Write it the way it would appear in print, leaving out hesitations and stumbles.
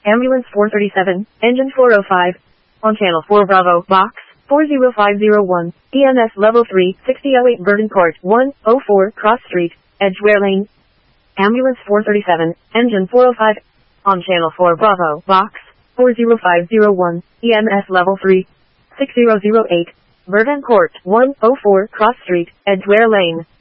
Ambulance 437, engine 405. On channel 4 Bravo, box 40501. EMS level 3, 6008 Burden Court, 104 Cross Street, Edgware Lane. Ambulance 437, engine 405. On channel 4 Bravo, box 40501. EMS level 3, 6008. Burden Court, 104 Cross Street, Edgware Lane.